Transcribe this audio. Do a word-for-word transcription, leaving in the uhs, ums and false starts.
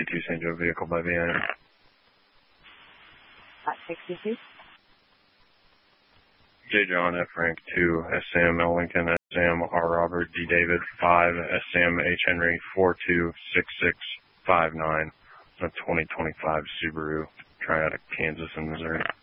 sixty-two Saint Joe vehicle by V I N. At sixty-two? J. John, F. Frank, two, S. Sam, L. Lincoln, S. Sam, R. Robert, D. David, five, S. Sam, H. Henry, four two six six five nine. A twenty twenty-five Subaru Triadic, Kansas and Missouri.